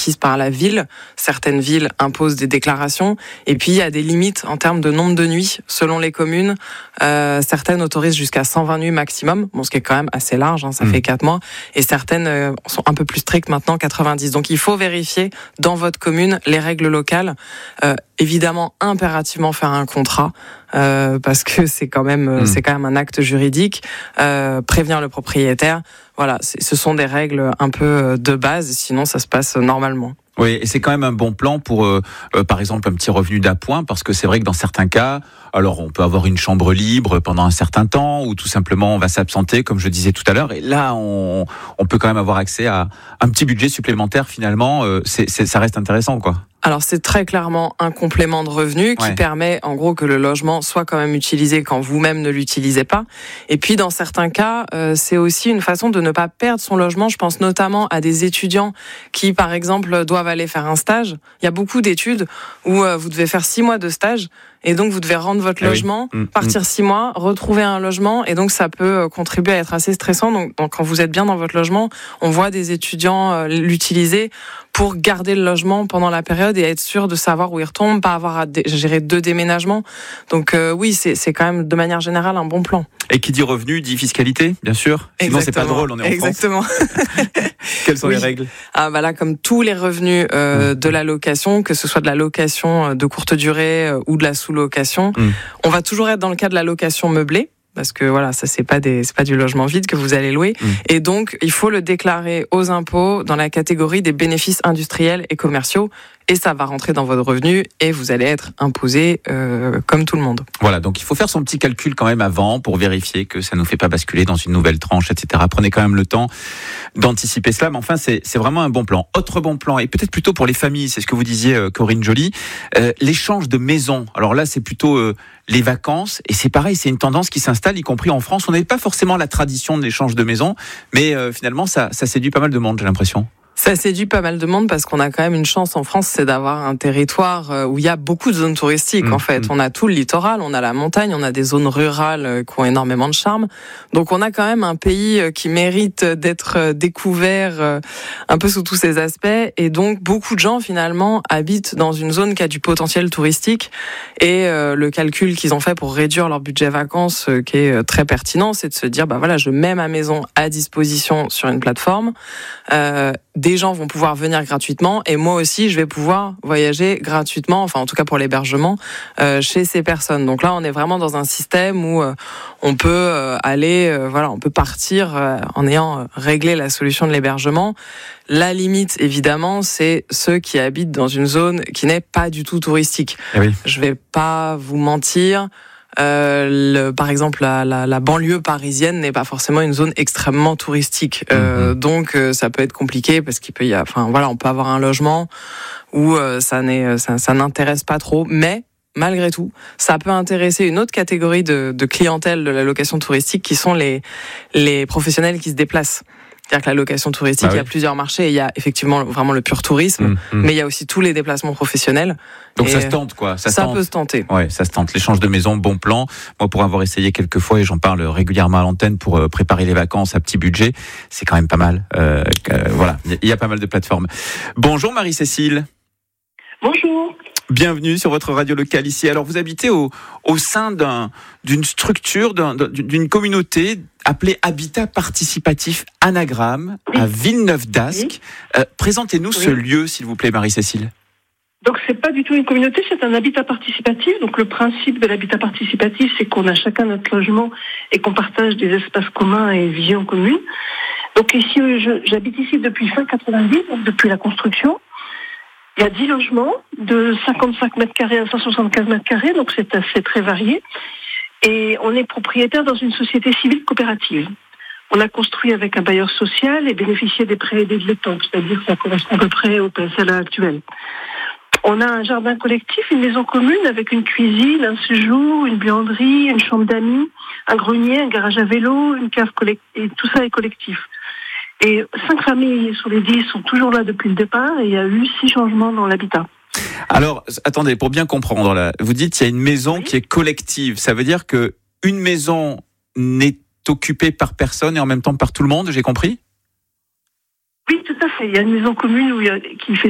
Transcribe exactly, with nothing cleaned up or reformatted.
requises par la ville. Certaines villes imposent des déclarations. Et puis, il y a des limites en termes de nombre de nuits selon les communes. Euh, certaines autorisent jusqu'à cent vingt nuits maximum, bon, ce qui est quand même assez large, hein, ça mmh. fait quatre mois. Et certaines euh, sont un peu plus strictes maintenant, quatre-vingt-dix. Donc, il faut vérifier dans votre commune les règles locales. Euh, évidemment, impérativement faire un contrat. Euh, parce que c'est quand même mmh. c'est quand même un acte juridique, euh, prévenir le propriétaire, voilà, c'est, ce sont des règles un peu de base, sinon ça se passe normalement. Oui, et c'est quand même un bon plan pour, euh, euh, par exemple, un petit revenu d'appoint, parce que c'est vrai que dans certains cas, alors on peut avoir une chambre libre pendant un certain temps, ou tout simplement on va s'absenter, comme je disais tout à l'heure, et là on, on peut quand même avoir accès à un petit budget supplémentaire finalement, euh, c'est, c'est, ça reste intéressant, quoi. Alors c'est très clairement un complément de revenu qui ouais. permet en gros que le logement soit quand même utilisé quand vous-même ne l'utilisez pas. Et puis dans certains cas, euh, c'est aussi une façon de ne pas perdre son logement. Je pense notamment à des étudiants qui par exemple doivent aller faire un stage. Il y a beaucoup d'études où euh, vous devez faire six mois de stage. Et donc, vous devez rendre votre ah logement, oui. mmh, partir mmh. six mois, retrouver un logement. Et donc, ça peut contribuer à être assez stressant. Donc, donc quand vous êtes bien dans votre logement, on voit des étudiants euh, l'utiliser pour garder le logement pendant la période et être sûr de savoir où il retombe, pas avoir à dé- gérer deux déménagements. Donc, euh, oui, c'est, c'est quand même, de manière générale, un bon plan. Et qui dit revenu, dit fiscalité, bien sûr. Sinon, Exactement. C'est pas drôle, on est en Exactement. France. Quelles sont oui. les règles ? Ah, bah là, comme tous les revenus euh, mmh. de la location, que ce soit de la location de courte durée euh, ou de la sous-location, mmh. on va toujours être dans le cas de la location meublée. Parce que voilà, ça c'est pas des, c'est pas du logement vide que vous allez louer. Mmh. Et donc, il faut le déclarer aux impôts dans la catégorie des bénéfices industriels et commerciaux. Et ça va rentrer dans votre revenu et vous allez être imposé euh, comme tout le monde. Voilà, donc il faut faire son petit calcul quand même avant pour vérifier que ça ne nous fait pas basculer dans une nouvelle tranche, et cetera. Prenez quand même le temps d'anticiper cela, mais enfin c'est, c'est vraiment un bon plan. Autre bon plan, et peut-être plutôt pour les familles, c'est ce que vous disiez euh, Corinne Joly, euh, l'échange de maisons. Alors là c'est plutôt euh, les vacances, et c'est pareil, c'est une tendance qui s'installe, y compris en France. On n'avait pas forcément la tradition de l'échange de maisons, mais euh, finalement ça, ça séduit pas mal de monde, j'ai l'impression. Ça séduit pas mal de monde parce qu'on a quand même une chance en France, c'est d'avoir un territoire où il y a beaucoup de zones touristiques. Mmh, en fait, mmh. on a tout le littoral, on a la montagne, on a des zones rurales qui ont énormément de charme. Donc, on a quand même un pays qui mérite d'être découvert un peu sous tous ses aspects. Et donc, beaucoup de gens finalement habitent dans une zone qui a du potentiel touristique. Et euh, le calcul qu'ils ont fait pour réduire leur budget vacances, euh, qui est très pertinent, c'est de se dire, bah voilà, je mets ma maison à disposition sur une plateforme. Euh, des gens vont pouvoir venir gratuitement et moi aussi je vais pouvoir voyager gratuitement, enfin en tout cas pour l'hébergement euh, chez ces personnes. Donc là on est vraiment dans un système où euh, on peut euh, aller, euh, voilà, on peut partir euh, en ayant réglé la solution de l'hébergement. La limite évidemment c'est ceux qui habitent dans une zone qui n'est pas du tout touristique. Eh oui. Je vais pas vous mentir. Euh, le, par exemple, la, la, la banlieue parisienne n'est pas forcément une zone extrêmement touristique, euh, mmh. donc euh, ça peut être compliqué parce qu'il peut y avoir, enfin voilà, on peut avoir un logement où euh, ça n'est, ça, ça n'intéresse pas trop, mais malgré tout, ça peut intéresser une autre catégorie de, de clientèle de la location touristique qui sont les les professionnels qui se déplacent. C'est-à-dire que la location touristique, ah oui. il y a plusieurs marchés. Il y a effectivement vraiment le pur tourisme, mmh, mmh. mais il y a aussi tous les déplacements professionnels. Donc ça se tente, quoi. Ça, ça se tente. peut se tenter. Ouais, ça se tente. L'échange de maison, bon plan. Moi, pour avoir essayé quelques fois, et j'en parle régulièrement à l'antenne pour euh, préparer les vacances à petit budget, c'est quand même pas mal. Euh, euh, voilà, il y a pas mal de plateformes. Bonjour Marie-Cécile. Bonjour. Bienvenue sur votre radio locale ici. Alors, vous habitez au, au sein d'un, d'une structure, d'un, d'une communauté appelée Habitat Participatif Anagramme oui. à Villeneuve-d'Ascq. Oui. Euh, présentez-nous oui. ce lieu, s'il vous plaît, Marie-Cécile. Donc, c'est pas du tout une communauté, c'est un habitat participatif. Donc, le principe de l'habitat participatif, c'est qu'on a chacun notre logement et qu'on partage des espaces communs et une vision commune. Donc, ici, je, j'habite ici depuis fin quatre-vingt-dix, donc depuis la construction. Il y a dix logements de cinquante-cinq mètres carrés à cent soixante-quinze mètres carrés, donc c'est assez très varié. Et on est propriétaire dans une société civile coopérative. On a construit avec un bailleur social et bénéficié des prêts aidés de l'État, c'est-à-dire que ça correspond à peu près au P S L A actuel. On a un jardin collectif, une maison commune avec une cuisine, un séjour, une buanderie, une chambre d'amis, un grenier, un garage à vélo, une cave collective, et tout ça est collectif. Et cinq familles sur les dix sont toujours là depuis le départ et il y a eu six changements dans l'habitat. Alors, attendez, pour bien comprendre, là, vous dites qu'il y a une maison oui. qui est collective. Ça veut dire que une maison n'est occupée par personne et en même temps par tout le monde, j'ai compris ? Oui, tout à fait. Il y a une maison commune où il y a, qui fait